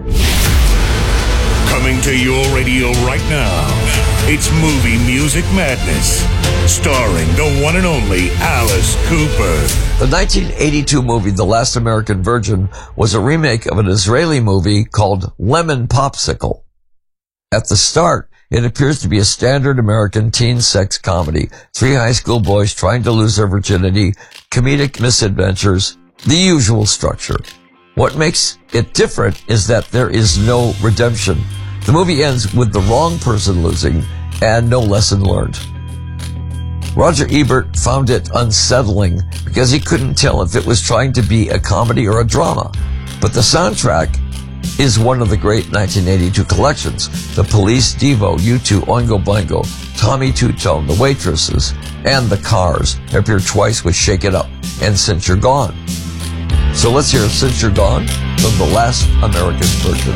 Coming to your radio right now, it's Movie Music Madness, starring the one and only Alice Cooper. The 1982 movie The Last American Virgin was a remake of an Israeli movie called Lemon Popsicle. At the start, it appears to be a standard American teen sex comedy. 3 high school boys trying to lose their virginity, comedic misadventures, the usual structure. What makes it different is that there is no redemption. The movie ends with the wrong person losing and no lesson learned. Roger Ebert found it unsettling because he couldn't tell if it was trying to be a comedy or a drama. But the soundtrack is one of the great 1982 collections. The Police, Devo, U2, Oingo Boingo, Tommy Two-Tone, The Waitresses, and The Cars appear twice with Shake It Up and Since You're Gone. So let's hear Since You're Gone from The Last American Virgin.